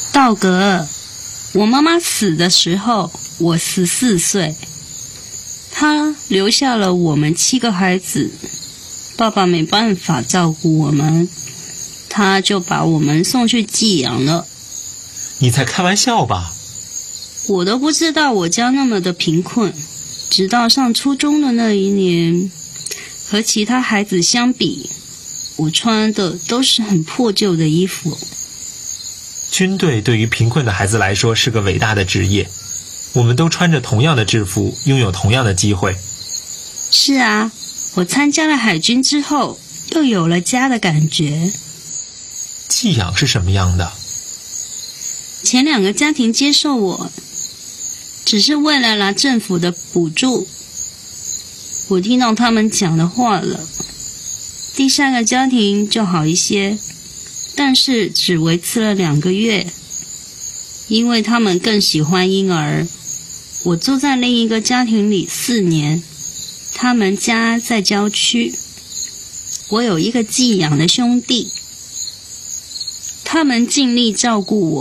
道格，我妈妈死的时候我14岁，她留下了我们7个孩子，爸爸没办法照顾我们，他就把我们送去寄养了。 你在开玩笑吧？ 我都不知道我家那么的贫困，直到上初中的那一年，和其他孩子相比，我穿的都是很破旧的衣服。 军队对于贫困的孩子来说是个伟大的职业，我们都穿着同样的制服，拥有同样的机会。 是啊，我参加了海军之后，又有了家的感觉。 寄养是什么样的？ 前2个家庭接受我，只是为了拿政府的补助。我听到他们讲的话了。第3个家庭就好一些，但是只维持了2个月，因为他们更喜欢婴儿。我住在另一个家庭里4年，他们家在郊区。我有一个寄养的兄弟，他们尽力照顾我。